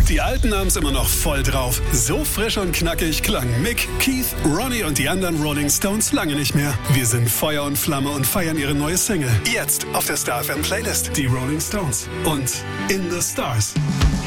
Die Alten haben's immer noch voll drauf. So frisch und knackig klang Mick, Keith, Ronnie und die anderen Rolling Stones lange nicht mehr. Wir sind Feuer und Flamme und feiern ihre neue Single. Jetzt auf der Star FM Playlist. Die Rolling Stones und In the Stars.